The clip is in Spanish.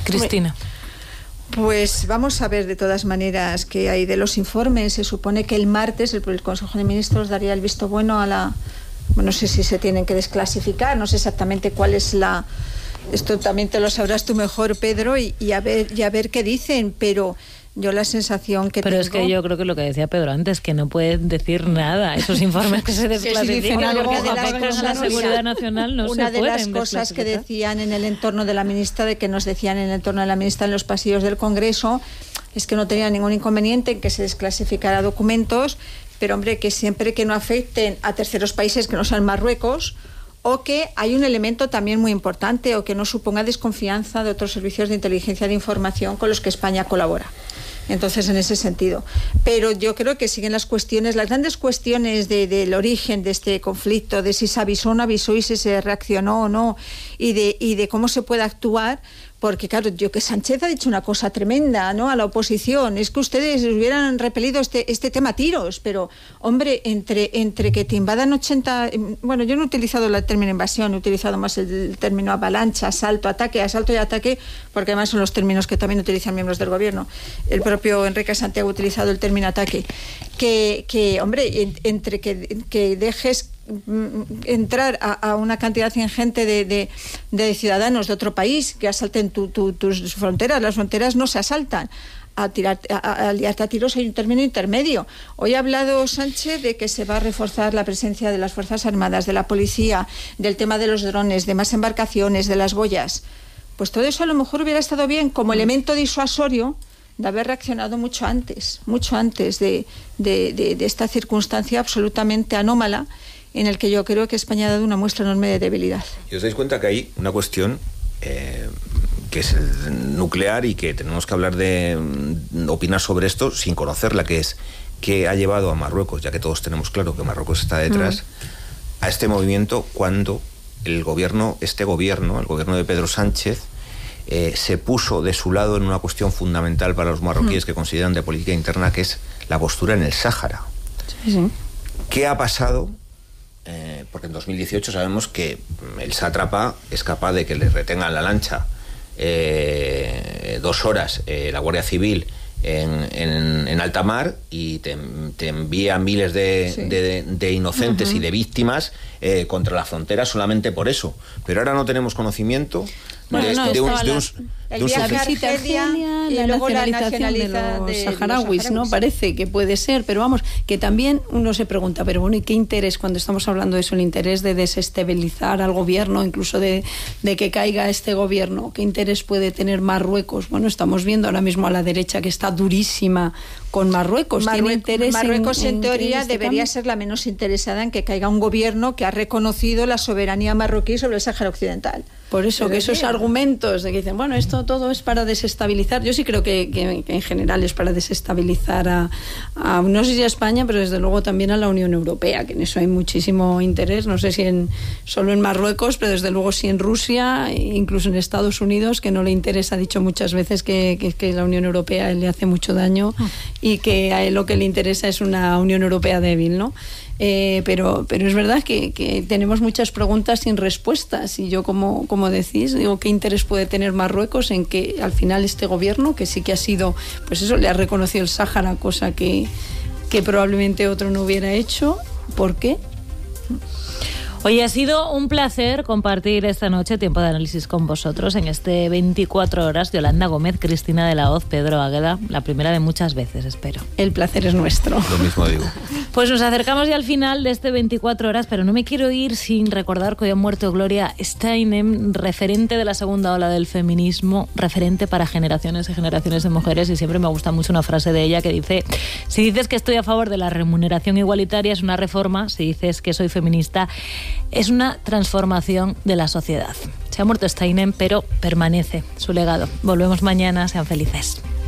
Cristina. Pues vamos a ver de todas maneras qué hay de los informes. Se supone que el martes el Consejo de Ministros daría el visto bueno a la... Bueno, no sé si se tienen que desclasificar, no sé exactamente cuál es la... Esto también te lo sabrás tú mejor, Pedro, y a ver qué dicen, pero... Yo la sensación que Pero tengo... es que yo creo que lo que decía Pedro antes, que no pueden decir nada. Esos informes que se desclasifican porque afectan a la seguridad nacional no se pueden desclasificar. Una de las cosas que decían en el entorno de la ministra, en los pasillos del Congreso, es que no tenía ningún inconveniente en que se desclasificara documentos, pero hombre, que siempre que no afecten a terceros países que no sean Marruecos, o que hay un elemento también muy importante, o que no suponga desconfianza de otros servicios de inteligencia de información con los que España colabora. Entonces, en ese sentido. Pero yo creo que siguen las grandes cuestiones del origen de este conflicto, de si se avisó o no avisó y si se reaccionó o no, y de cómo se puede actuar. Porque, claro, yo que Sánchez ha dicho una cosa tremenda, ¿no?, a la oposición. Es que ustedes hubieran repelido este tema a tiros, pero, hombre, entre que te invadan 80... Bueno, yo no he utilizado el término invasión, he utilizado más el término avalancha, asalto y ataque, porque además son los términos que también utilizan miembros del gobierno. El propio Enrique Santiago ha utilizado el término ataque. Que hombre, entre que dejes entrar a una cantidad ingente de ciudadanos de otro país que asalten tus fronteras. Las fronteras no se asaltan. A liarte a tiros hay un término intermedio. Hoy ha hablado Sánchez de que se va a reforzar la presencia de las Fuerzas Armadas, de la policía, del tema de los drones, de más embarcaciones, de las boyas. Pues todo eso a lo mejor hubiera estado bien como elemento disuasorio de haber reaccionado mucho antes de esta circunstancia absolutamente anómala, en el que yo creo que España ha dado una muestra enorme de debilidad. Y os dais cuenta que hay una cuestión que es nuclear y que tenemos que hablar opinar sobre esto sin conocerla, que es qué ha llevado a Marruecos, ya que todos tenemos claro que Marruecos está detrás, a este movimiento cuando el gobierno de Pedro Sánchez se puso de su lado en una cuestión fundamental para los marroquíes que consideran de política interna, que es la postura en el Sáhara. Sí. ¿Qué ha pasado? Porque en 2018 sabemos que el sátrapa es capaz de que le retengan la lancha 2 horas la Guardia Civil en alta mar y te envía miles de inocentes y de víctimas contra la frontera solamente por eso. Pero ahora no tenemos conocimiento de un tragedia y luego la nacionalización de los saharauis, ¿no? Parece que puede ser, pero vamos, que también uno se pregunta, pero bueno, ¿y qué interés, cuando estamos hablando de eso, el interés de desestabilizar al gobierno, incluso de que caiga este gobierno? ¿Qué interés puede tener Marruecos? Bueno, estamos viendo ahora mismo a la derecha que está durísima con Marruecos. Marruecos en teoría debería ser la menos interesada en que caiga un gobierno que ha reconocido la soberanía marroquí sobre el Sáhara Occidental. Por eso, que esos argumentos de que dicen, bueno, esto todo es para desestabilizar. Yo sí creo que en general es para desestabilizar no sé si a España, pero desde luego también a la Unión Europea, que en eso hay muchísimo interés. No sé si solo en Marruecos, pero desde luego sí en Rusia, incluso en Estados Unidos, que no le interesa. Ha dicho muchas veces que la Unión Europea le hace mucho daño y que a él lo que le interesa es una Unión Europea débil, ¿no? Pero es verdad que tenemos muchas preguntas sin respuestas, y yo como decís, digo, ¿qué interés puede tener Marruecos en que al final este gobierno, que sí que ha sido, pues eso, le ha reconocido el Sáhara, cosa que probablemente otro no hubiera hecho? ¿Por qué? Oye, ha sido un placer compartir esta noche tiempo de análisis con vosotros en este 24 horas. Yolanda Gómez, Cristina de la Hoz, Pedro Águeda, la primera de muchas veces, espero. El placer es nuestro. Lo mismo digo. Pues nos acercamos ya al final de este 24 horas, pero no me quiero ir sin recordar que hoy ha muerto Gloria Steinem, referente de la segunda ola del feminismo, referente para generaciones y generaciones de mujeres, y siempre me gusta mucho una frase de ella que dice: si dices que estoy a favor de la remuneración igualitaria es una reforma, si dices que soy feminista es una transformación de la sociedad. Se ha muerto Steinem, pero permanece su legado. Volvemos mañana, sean felices.